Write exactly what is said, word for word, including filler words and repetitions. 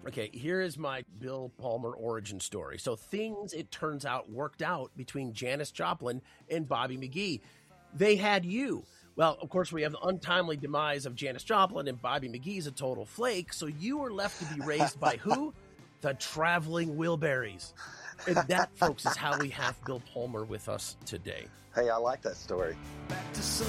Okay, here is my Bill Palmer origin story. So things, it turns out, worked out between Janis Joplin and Bobby McGee. They had you. Well, of course, we have the untimely demise of Janis Joplin, and Bobby McGee's a total flake. So you were left to be raised by who? The Traveling Wilburys. And that, folks, is how we have Bill Palmer with us today. Hey, I like that story. Back to